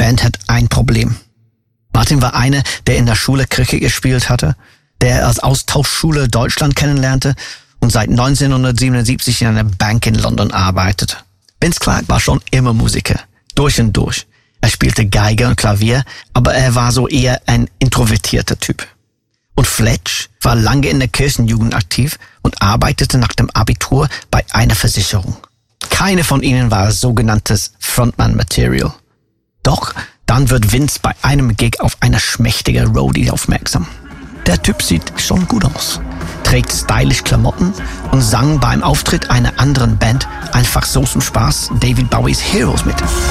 Band hat ein Problem. Martin war einer, der in der Schule Cricket gespielt hatte, der als Austauschschule Deutschland kennenlernte und seit 1977 in einer Bank in London arbeitete. Vince Clarke war schon immer Musiker, durch und durch. Er spielte Geige und Klavier, aber er war so eher ein introvertierter Typ. Und Fletch war lange in der Kirchenjugend aktiv und arbeitete nach dem Abitur bei einer Versicherung. Keine von ihnen war sogenanntes Frontman-Material. Doch dann wird Vince bei einem Gig auf eine schmächtige Roadie aufmerksam. Der Typ sieht schon gut aus, trägt stylisch Klamotten und sang beim Auftritt einer anderen Band einfach so zum Spaß David Bowies Heroes mit.